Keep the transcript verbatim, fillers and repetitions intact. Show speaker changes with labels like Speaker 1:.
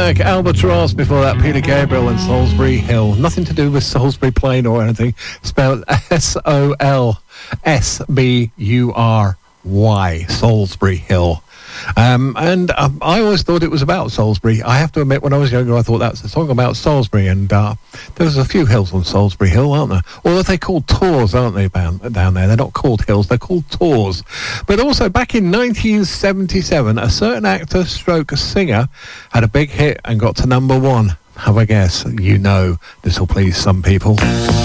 Speaker 1: Black, Albatross, before that Peter Gabriel and Salisbury Hill. Nothing to do with Salisbury Plain or anything. Spelled S O L S B U R Y, Salisbury Hill. Um, and um, I always thought it was about Salisbury. I have to admit, when I was younger, I thought that's a song about Salisbury, and uh, there's a few hills on Salisbury Hill, aren't there? Although they're called tors, aren't they, down, down there? They're not called hills, they're called tors. But also, back in nineteen seventy-seven, a certain actor stroke singer had a big hit and got to number one. Have a guess. You know this will please some people.